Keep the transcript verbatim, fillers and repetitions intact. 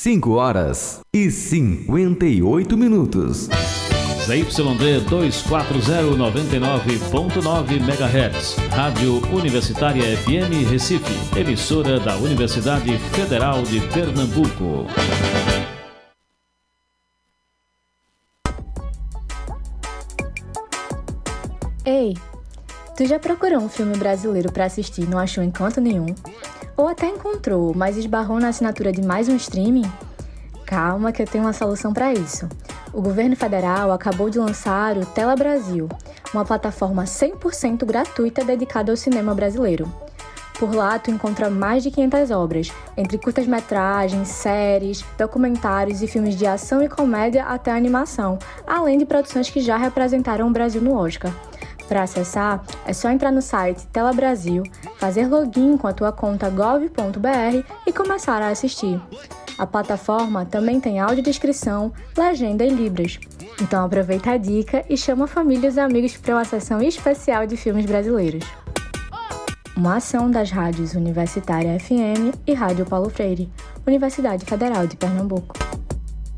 cinco horas e cinquenta e oito minutos. Z Y D duzentos e quarenta, noventa e nove ponto nove megahertz, Rádio Universitária F M Recife, emissora da Universidade Federal de Pernambuco. Ei, tu já procurou um filme brasileiro para assistir e não achou encanto nenhum? Ou até encontrou, mas esbarrou na assinatura de mais um streaming? Calma que eu tenho uma solução para isso. O governo federal acabou de lançar o Tela Brasil, uma plataforma cem por cento gratuita dedicada ao cinema brasileiro. Por lá, tu encontra mais de quinhentas obras, entre curtas-metragens, séries, documentários e filmes de ação e comédia até animação, além de produções que já representaram o Brasil no Oscar. Para acessar, é só entrar no site Tela Brasil, fazer login com a tua conta gov ponto b r e começar a assistir. A plataforma também tem audiodescrição, legenda e libras. Então aproveita a dica e chama famílias e amigos para uma sessão especial de filmes brasileiros. Uma ação das rádios Universitária F M e Rádio Paulo Freire, Universidade Federal de Pernambuco.